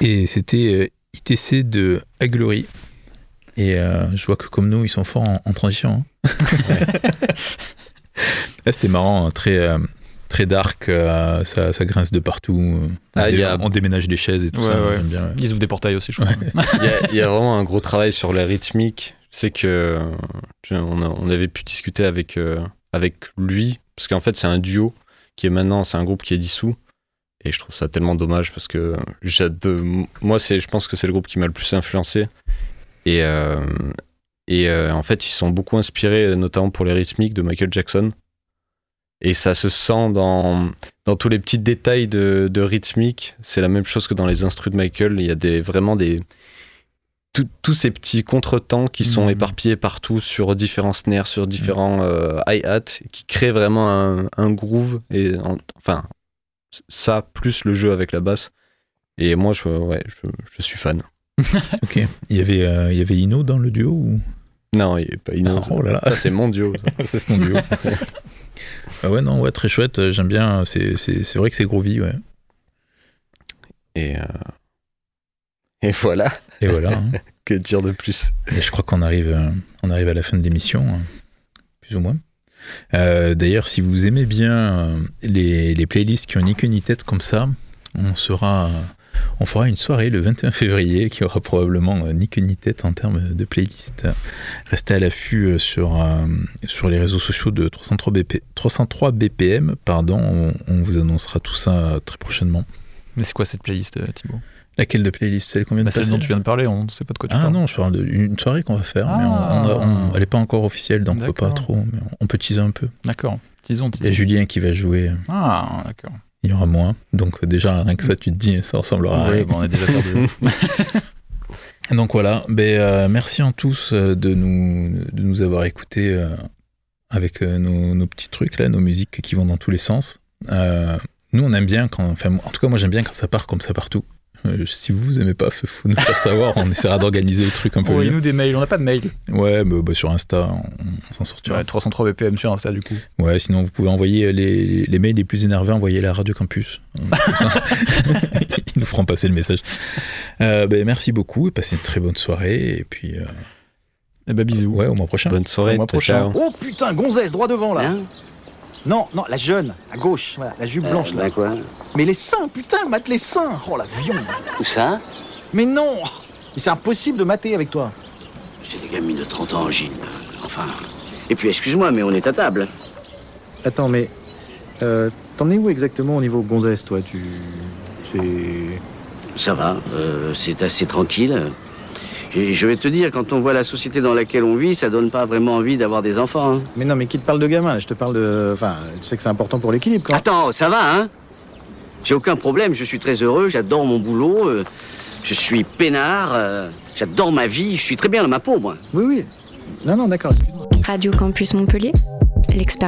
Et c'était ITC de Aglory. Et je vois que comme nous, ils sont forts en transition. Hein. Là, c'était marrant, très dark, ça grince de partout. On déménage des chaises et tout ça. Ouais. J'aime bien. Ils ouvrent des portails aussi, je crois. Il y a vraiment un gros travail sur la rythmique. Je sais que on avait pu discuter avec lui, parce qu'en fait, c'est un duo qui est maintenant, c'est un groupe qui est dissous. Et je trouve ça tellement dommage parce que moi, je pense que c'est le groupe qui m'a le plus influencé. Et en fait, ils sont beaucoup inspirés, notamment pour les rythmiques, de Michael Jackson. Et ça se sent dans tous les petits détails de rythmique. C'est la même chose que dans les instrus de Michael. Il y a vraiment tous ces petits contretemps qui sont éparpillés partout sur différents snares, sur différents hi-hats, qui créent vraiment un groove. Enfin, ça, plus le jeu avec la basse. Et moi, je suis fan. Ok. Il y avait Ino dans le duo ou... Non, il n'y avait pas Ino. Oh là là. Ça, c'est mon duo. Ça, c'est ton duo. Ouais, très chouette. J'aime bien. C'est vrai que c'est groovy, ouais. Et voilà. Et voilà. Hein. Que dire de plus? Et je crois qu'on arrive à la fin de l'émission, plus ou moins. D'ailleurs, si vous aimez bien les playlists qui ont ni queue ni tête comme ça, on fera une soirée le 21 février qui aura probablement ni queue ni tête en termes de playlist. Restez à l'affût sur les réseaux sociaux de 303 BPM. On vous annoncera tout ça très prochainement. Mais c'est quoi cette playlist, Thibaut? Laquelle de playlist? Celle qu'on vient de passer? Celle dont tu viens de parler, on ne sait pas de quoi tu parles. Ah non, je parle d'une soirée qu'on va faire, mais elle n'est pas encore officielle, donc on ne peut pas trop, mais on peut teaser un peu. D'accord, teasons. Il y a Julien qui va jouer. Ah, d'accord. Il y aura moi, donc déjà rien que ça, tu te dis, ça ressemblera à rien. Oui, bon, on est déjà perdu. Donc voilà, merci à tous de nous avoir écoutés avec nos petits trucs là, nos musiques qui vont dans tous les sens. Nous on aime bien en tout cas moi j'aime bien quand ça part comme ça partout. Si vous aimez pas, faut nous faire savoir, on essaiera d'organiser le truc un peu mieux. Envoyez-nous des mails, on n'a pas de mail. Ouais, sur Insta, on s'en sortira. Ouais, 303 BPM sur Insta du coup. Ouais, sinon vous pouvez envoyer les mails les plus énervés, envoyez-les à Radio Campus. Ils nous feront passer le message. Merci beaucoup et passez une très bonne soirée et puis... bisous. Ouais, au mois prochain. Bonne soirée, au mois prochain. Oh putain, gonzesse, droit devant là. Hein? Non, la jeune, à gauche, voilà, la jupe blanche là. Quoi? Mais les seins, putain, mate les seins. Oh l'avion. Où ça? Mais non, mais c'est impossible de mater avec toi. C'est des gamines de 30 ans en jean. Enfin. Et puis excuse-moi, mais on est à table. Attends, mais t'en es où exactement au niveau gonzesse, toi? Ça va, c'est assez tranquille. Et je vais te dire, quand on voit la société dans laquelle on vit, ça donne pas vraiment envie d'avoir des enfants. Hein. Mais non, mais qui te parle de gamin? Je te parle de... Enfin, tu sais que c'est important pour l'équilibre, quand même. Attends, ça va, hein? J'ai aucun problème, je suis très heureux, j'adore mon boulot, je suis peinard, j'adore ma vie, je suis très bien dans ma peau, moi. Oui. Non, d'accord, excuse-moi. Radio Campus Montpellier, l'expérience.